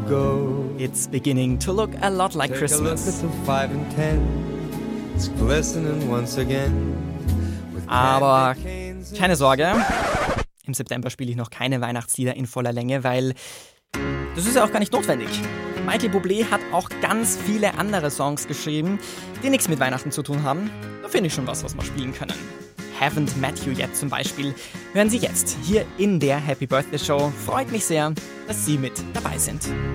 go. It's beginning to look a lot like Take a look at Christmas. the 5 and 10. It's glistening once again. With Aber candy canes and keine Sorge, im September spiele ich noch keine Weihnachtslieder in voller Länge, weil das ist ja auch gar nicht notwendig. Michael Bublé hat auch ganz viele andere Songs geschrieben, die nichts mit Weihnachten zu tun haben. Da finde ich schon was wir spielen können. Haven't Met You Yet zum Beispiel hören Sie jetzt hier in der Happy Birthday Show. Freut mich sehr, dass Sie mit dabei sind.